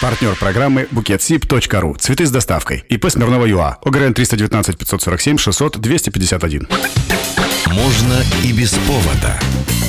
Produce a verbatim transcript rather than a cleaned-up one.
Партнер программы букетсиб точка ру. Цветы с доставкой. ИП Смирнова ЮА. ОГРН триста девятнадцать пятьсот сорок семь шестьсот двести пятьдесят один. Можно и без повода.